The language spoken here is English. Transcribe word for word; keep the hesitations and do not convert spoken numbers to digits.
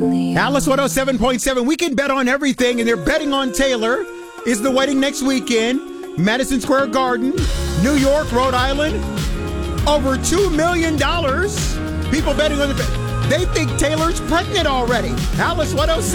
Alice one oh seven point seven. We can bet on everything, and they're betting on Taylor. Is the wedding next weekend? Madison Square Garden, New York, Rhode Island. Over two million dollars. People betting on the. They think Taylor's pregnant already. Alice one oh seven.